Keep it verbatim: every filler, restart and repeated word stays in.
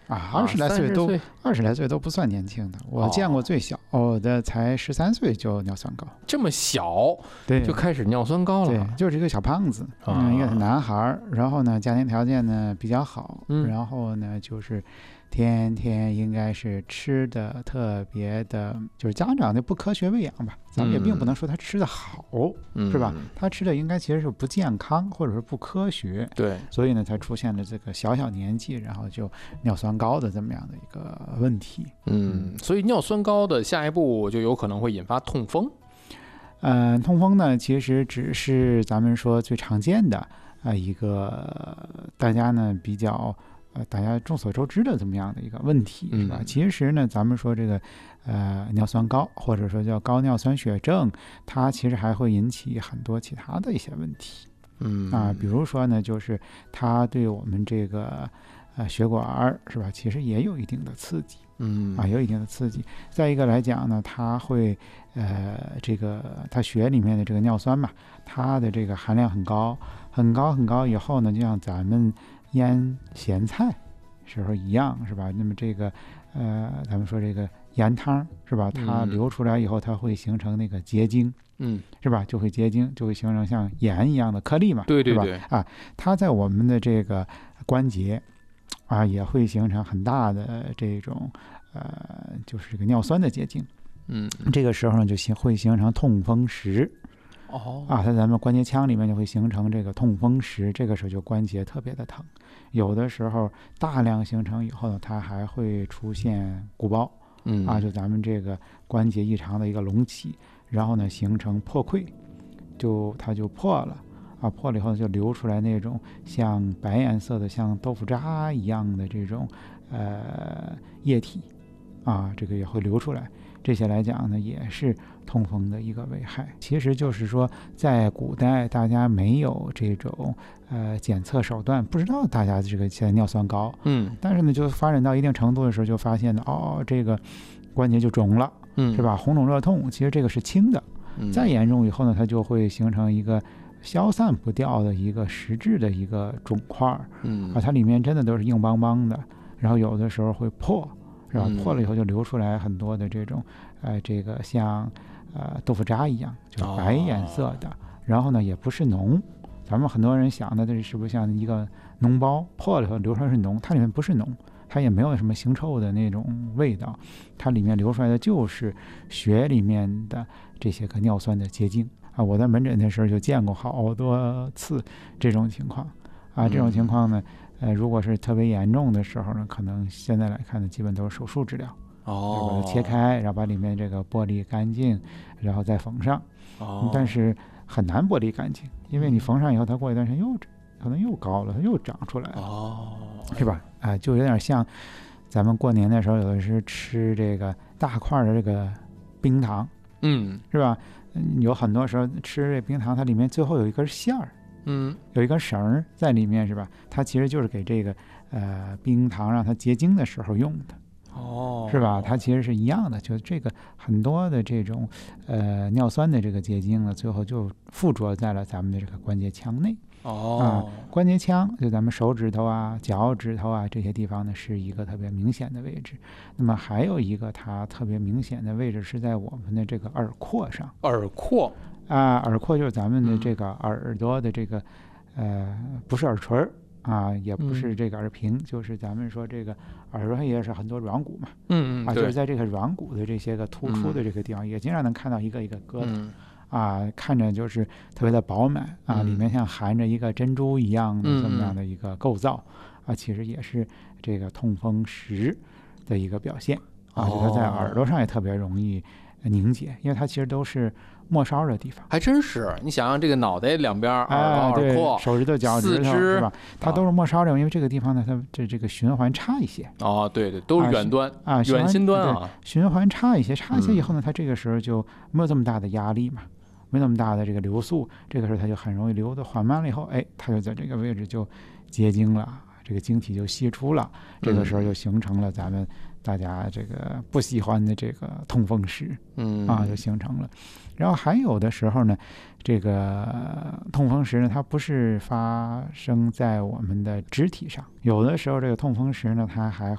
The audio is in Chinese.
啊，二十来岁都二十来岁都不算年轻的，我见过最小的才十三岁就尿酸高， 这么小对就开始尿酸高了， 对，就是一个小胖子，嗯，一个男孩，然后呢家庭条件呢比较好， 嗯， 然后呢就是天天应该是吃的特别的，就是家长的不科学喂养吧，咱们也并不能说他吃的好， 嗯、 是吧？他吃的应该其实是不健康或者是不科学， 对， 所以呢才出现了这个小小年纪然后就尿酸高的这么样的一个问题。 嗯，所以尿酸高的下一步就有可能会引发痛风。 嗯、呃，痛风呢其实只是咱们说最常见的啊、呃、一个大家呢比较呃，大家众所周知的这么样的一个问题，是吧？ 嗯、 其实呢，咱们说这个呃尿酸高，或者说叫高尿酸血症，它其实还会引起很多其他的一些问题， 嗯啊，比如说呢，就是它对我们这个呃血管是吧，其实也有一定的刺激， 嗯啊，有一定的刺激。再一个来讲呢，它会呃这个它血里面的这个尿酸嘛，它的这个含量很高，很高很高以后呢，就像咱们腌咸菜时候一样，是吧？那么这个呃，咱们说这个盐汤是吧？它流出来以后，它会形成那个结晶， 嗯， 是吧？就会结晶，就会形成像盐一样的颗粒嘛， 对对对， 是吧？啊，它在我们的这个关节啊，也会形成很大的这种呃，就是这个尿酸的结晶。 嗯， 这个时候呢，就形会形成痛风石。 哦啊，在咱们关节腔里面就会形成这个痛风石，这个时候就关节特别的疼，有的时候大量形成以后呢，它还会出现鼓包， 嗯啊，就咱们这个关节异常的一个隆起，然后呢形成破溃，就它就破了，啊，破了以后就流出来那种像白颜色的像豆腐渣一样的这种呃液体，啊，这个也会流出来。这些来讲呢，也是痛风的一个危害。其实就是说，在古代大家没有这种呃检测手段，不知道大家这个现在尿酸高， 嗯， 但是呢，就发展到一定程度的时候，就发现呢，哦，这个关节就肿了， 嗯， 是吧？红肿热痛，其实这个是轻的， 嗯、 再严重以后呢，它就会形成一个消散不掉的一个实质的一个肿块， 嗯， 啊，它里面真的都是硬邦邦的，然后有的时候会破。是吧？破了以后就流出来很多的这种，呃，这个像呃豆腐渣一样，就是白颜色的。哦、然后呢，也不是脓。咱们很多人想的这是不是像一个脓包破了以后流出来是脓？它里面不是脓，它也没有什么腥臭的那种味道，它里面流出来的就是血里面的这些个尿酸的结晶啊。我在门诊的时候就见过好多次这种情况啊，这种情况呢。嗯呃，如果是特别严重的时候呢，可能现在来看呢，基本都是手术治疗， 哦， 把它切开，然后把里面这个剥离干净，然后再缝上。 哦， 但是很难剥离干净，因为你缝上以后，它过一段时间又可能又高了，它又长出来了， 哦， 是吧？啊、呃，就有点像咱们过年的时候，有的是吃这个大块的这个冰糖， 嗯， 是吧？有很多时候吃这冰糖，它里面最后有一根线儿。 嗯， 有一根绳在里面，是吧？它其实就是给这个呃冰糖让它结晶的时候用的， 哦， 是吧？它其实是一样的，就这个很多的这种呃尿酸的这个结晶呢，最后就附着在了咱们的这个关节腔内。 哦， 啊，关节腔就咱们手指头啊、脚趾头啊这些地方呢，是一个特别明显的位置。那么还有一个它特别明显的位置是在我们的这个耳廓上。 耳廓。 啊，耳廓就是咱们的这个耳朵的这个，呃，不是耳垂啊，也不是这个耳屏，嗯、就是咱们说这个耳朵上也是很多软骨嘛， 嗯嗯， 啊，就是在这个软骨的这些个突出的这个地方，嗯、也经常能看到一个一个疙瘩， 嗯、 啊，看着就是特别的饱满啊， 嗯、 里面像含着一个珍珠一样的这么样的一个构造，嗯、啊，其实也是这个痛风石的一个表现啊，就它在耳朵上也特别容易凝结，因为它其实都是末梢的地方。 还真是，你想想这个脑袋两边，耳朵、 耳廓、 手指头、脚趾头，是吧？它都是末梢的，因为这个地方呢，它这这个循环差一些。 哦，对对，都是远端啊， 远心端啊， 循环差一些，差一些以后呢，它这个时候就没有这么大的压力嘛，没那么大的这个流速，这个时候它就很容易流的缓慢了以后，哎，它就在这个位置就结晶了，这个晶体就析出了，这个时候就形成了咱们大家这个不喜欢的这个痛风石， 嗯啊，就形成了。然后还有的时候呢，这个痛风石呢，它不是发生在我们的肢体上，有的时候这个痛风石呢，它还